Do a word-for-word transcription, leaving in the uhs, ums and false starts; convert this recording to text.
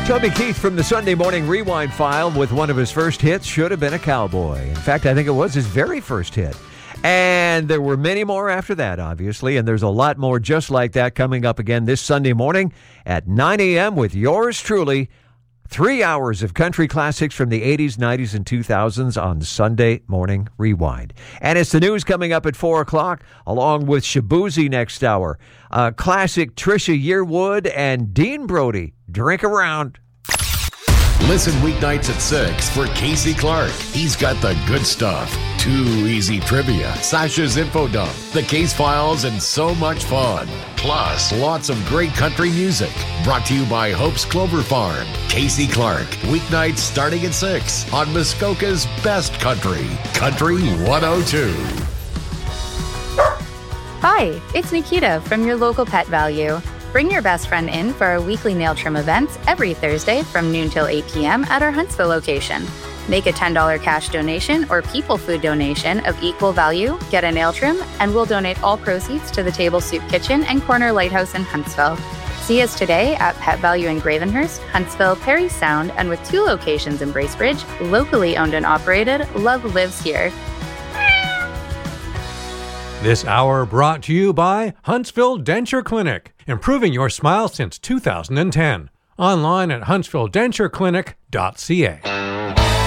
Toby Keith from the Sunday Morning Rewind File with one of his first hits, Should Have Been a Cowboy. In fact, I think it was his very first hit. And there were many more after that, obviously, and there's a lot more just like that coming up again this Sunday morning at nine a.m. with yours truly. Three hours of country classics from the eighties, nineties, and two thousands on Sunday Morning Rewind. And it's the news coming up at four o'clock, along with Shabuzi next hour. Uh, classic Trisha Yearwood and Dean Brody. Drink around. Listen weeknights at six for Casey Clark. He's got the good stuff. Too Easy Trivia, Sasha's Info Dump, the Case Files, and so much fun. Plus, lots of great country music. Brought to you by Hope's Clover Farm. Casey Clark, weeknights starting at six on Muskoka's Best Country, Country one oh two. Hi, it's Nikita from your local Pet Value. Bring your best friend in for our weekly nail trim events every Thursday from noon till eight p.m. at our Huntsville location. Make a ten dollars cash donation or people food donation of equal value, get a nail trim, and we'll donate all proceeds to the Table Soup Kitchen and Corner Lighthouse in Huntsville. See us today at Pet Value in Gravenhurst, Huntsville, Perry Sound, and with two locations in Bracebridge, locally owned and operated, love lives here. This hour brought to you by Huntsville Denture Clinic, improving your smile since two thousand ten. Online at huntsville denture clinic dot c a.